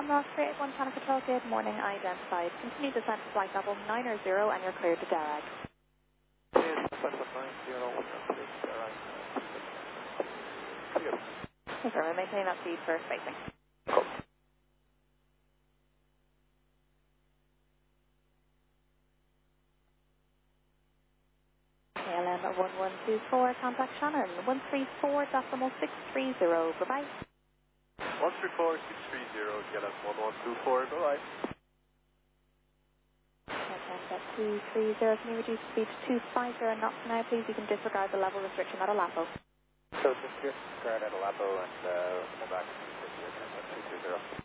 Rock 381 Channel Control, good morning, identified. Continue descent to flight level 900 and you're cleared to Derag. Yes, flight level 90, clear. Yes, sir, we're maintaining that speed for spacing. Cool. KLM 1124, contact Shannon, 134.630, bye-bye. 134630, KLM 1124, bye-bye. At 230, can you reduce speed to 250 knots now, please? You can disregard the level restriction at Alapo. So just disregard at Alapo and we'll back to 230.